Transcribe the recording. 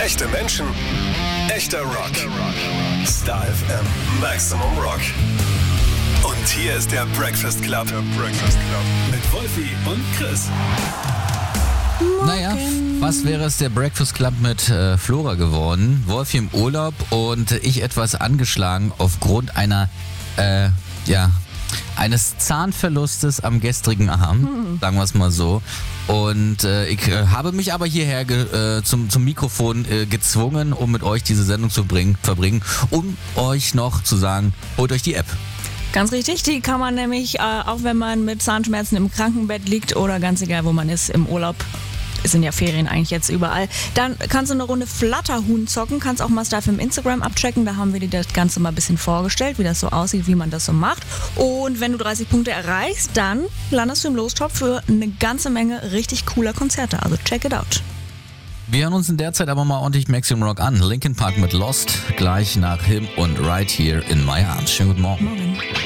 Echte Menschen, echter Rock. Star FM Maximum Rock. Und hier ist der Breakfast Club. Mit Wolfi und Chris. Naja, was wäre es der Breakfast Club mit Flora geworden? Wolfi im Urlaub und ich etwas angeschlagen aufgrund eines Zahnverlustes am gestrigen Arm, sagen wir es mal so. Und ich habe mich aber hierher zum Mikrofon gezwungen, um mit euch diese Sendung zu verbringen, um euch noch zu sagen, holt euch die App. Ganz richtig, die kann man nämlich, auch wenn man mit Zahnschmerzen im Krankenbett liegt oder ganz egal wo man ist, im Urlaub, es sind ja Ferien eigentlich jetzt überall, dann kannst du eine Runde Flatterhuhn zocken, kannst auch mal Stuff im Instagram abchecken, da haben wir dir das Ganze mal ein bisschen vorgestellt, wie das so aussieht, wie man das so macht. Und wenn du 30 Punkte erreichst, dann landest du im Lostopf für eine ganze Menge richtig cooler Konzerte, also check it out. Wir hören uns in der Zeit aber mal ordentlich Maximum Rock an. Linkin Park mit Lost, gleich nach Him und Right Here in My Arms. Schönen guten Morgen. Morgen.